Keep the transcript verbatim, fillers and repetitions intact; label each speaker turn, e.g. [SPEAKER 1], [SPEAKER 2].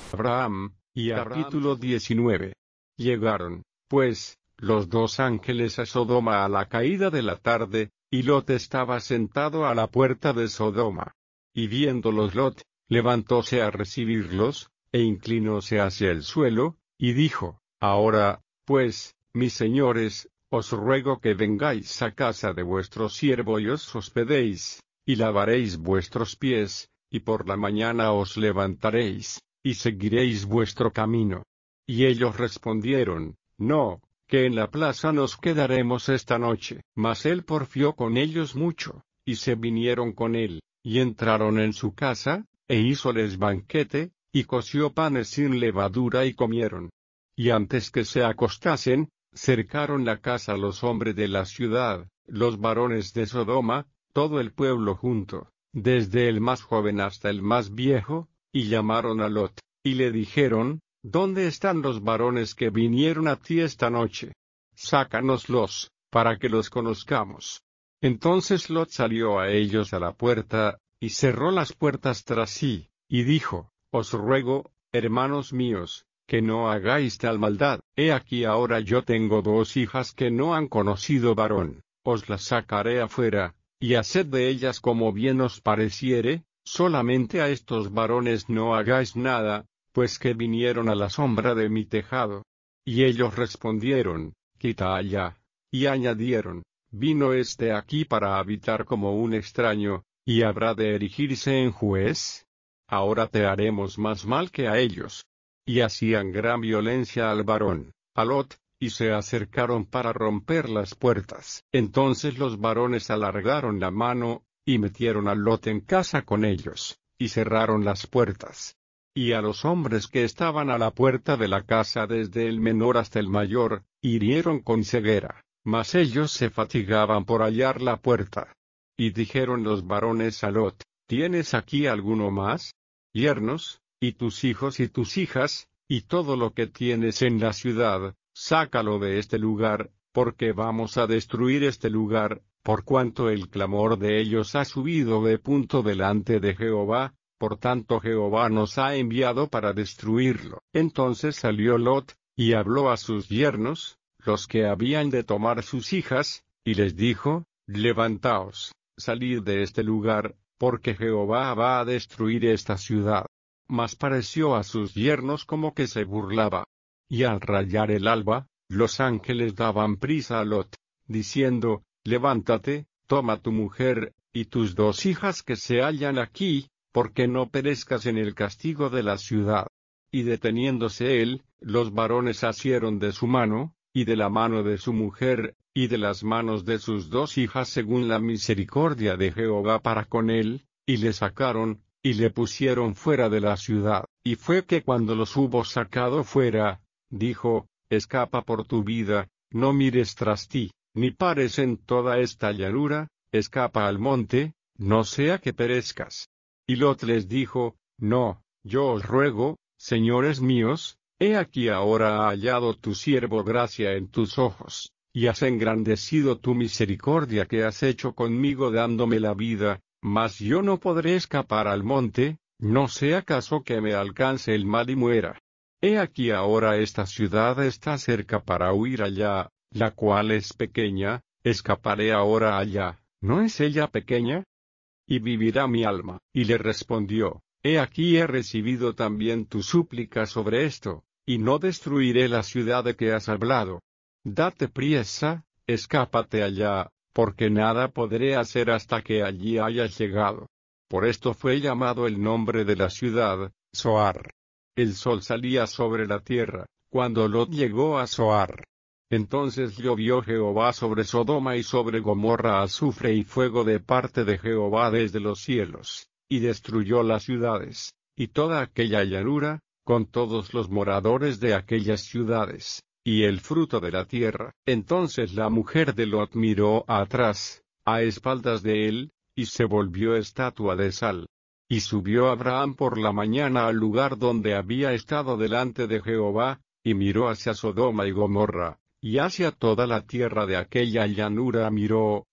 [SPEAKER 1] Abraham, y capítulo diecinueve. Llegaron, pues, los dos ángeles a Sodoma a la caída de la tarde, y Lot estaba sentado a la puerta de Sodoma. Y viéndolos Lot, levantóse a recibirlos, e inclinóse hacia el suelo, y dijo: Ahora, pues, mis señores, os ruego que vengáis a casa de vuestro siervo y os hospedéis, y lavaréis vuestros pies, y por la mañana os levantaréis, y seguiréis vuestro camino. Y ellos respondieron: No, que en la plaza nos quedaremos esta noche. Mas él porfió con ellos mucho, y se vinieron con él, y entraron en su casa, e hízoles banquete, y coció panes sin levadura y comieron. Y antes que se acostasen, cercaron la casa los hombres de la ciudad, los varones de Sodoma, todo el pueblo junto, desde el más joven hasta el más viejo, y llamaron a Lot, y le dijeron: ¿Dónde están los varones que vinieron a ti esta noche? Sácanoslos, para que los conozcamos. Entonces Lot salió a ellos a la puerta, y cerró las puertas tras sí, y dijo: Os ruego, hermanos míos, que no hagáis tal maldad. He aquí ahora yo tengo dos hijas que no han conocido varón, os las sacaré afuera, y haced de ellas como bien os pareciere, solamente a estos varones no hagáis nada, pues que vinieron a la sombra de mi tejado. Y ellos respondieron: Quita allá. Y añadieron: Vino este aquí para habitar como un extraño, y habrá de erigirse en juez. Ahora te haremos más mal que a ellos. Y hacían gran violencia al varón, a Lot, y se acercaron para romper las puertas. Entonces los varones alargaron la mano, y metieron a Lot en casa con ellos, y cerraron las puertas. Y a los hombres que estaban a la puerta de la casa desde el menor hasta el mayor, hirieron con ceguera, mas ellos se fatigaban por hallar la puerta. Y dijeron los varones a Lot: ¿Tienes aquí alguno más? Yernos, y tus hijos y tus hijas, y todo lo que tienes en la ciudad, sácalo de este lugar, porque vamos a destruir este lugar, por cuanto el clamor de ellos ha subido de punto delante de Jehová, por tanto Jehová nos ha enviado para destruirlo. Entonces salió Lot, y habló a sus yernos, los que habían de tomar sus hijas, y les dijo: Levantaos, salid de este lugar, porque Jehová va a destruir esta ciudad. Mas pareció a sus yernos como que se burlaba. Y al rayar el alba, los ángeles daban prisa a Lot, diciendo: Levántate, toma tu mujer, y tus dos hijas que se hallan aquí, porque no perezcas en el castigo de la ciudad. Y deteniéndose él, los varones asieron de su mano, y de la mano de su mujer, y de las manos de sus dos hijas según la misericordia de Jehová para con él, y le sacaron, y le pusieron fuera de la ciudad. Y fue que cuando los hubo sacado fuera, dijo: Escapa por tu vida, no mires tras ti, ni pares en toda esta llanura, escapa al monte, no sea que perezcas. Y Lot les dijo: No, yo os ruego, señores míos, he aquí ahora ha hallado tu siervo gracia en tus ojos, y has engrandecido tu misericordia que has hecho conmigo dándome la vida, mas yo no podré escapar al monte, no sea caso que me alcance el mal y muera. He aquí ahora esta ciudad está cerca para huir allá, la cual es pequeña, escaparé ahora allá, ¿no es ella pequeña? Y vivirá mi alma. Y le respondió: He aquí he recibido también tu súplica sobre esto, y no destruiré la ciudad de que has hablado. Date priesa, escápate allá, porque nada podré hacer hasta que allí hayas llegado. Por esto fue llamado el nombre de la ciudad, Zoar. El sol salía sobre la tierra, cuando Lot llegó a Zoar. Entonces llovió Jehová sobre Sodoma y sobre Gomorra azufre y fuego de parte de Jehová desde los cielos, y destruyó las ciudades, y toda aquella llanura, con todos los moradores de aquellas ciudades, y el fruto de la tierra. Entonces la mujer de Lot miró atrás, a espaldas de él, y se volvió estatua de sal. Y subió Abraham por la mañana al lugar donde había estado delante de Jehová, y miró hacia Sodoma y Gomorra, y hacia toda la tierra de aquella llanura miró,